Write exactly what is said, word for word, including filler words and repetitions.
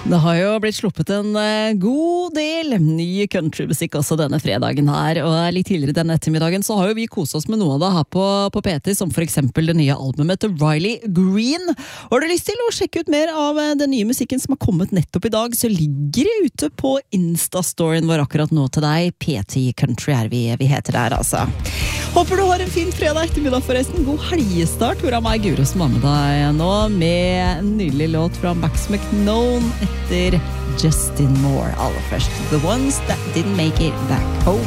Det har jo blitt sluppet en uh, god del ny countrymusikk også denne fredagen her, og litt tidligere denne ettermiddagen så har jo vi koset oss med noe av det her på, på P T, som for eksempel det nye albumet til Riley Green. Og har du lyst til å sjekke ut mer av uh, den nye musikken som har kommet nettopp i dag, så ligger det ute på Insta-storyen vår akkurat nå til deg. P T Country er vi, vi heter der, altså. Håper du har en fin fredag ettermiddag forresten. God helgestart. Hvor er meg Guro som var med deg nå, med en nydelig låt fra Max McKnone etter Justin Moore. Aller først, The Ones That Didn't Make It Back Home.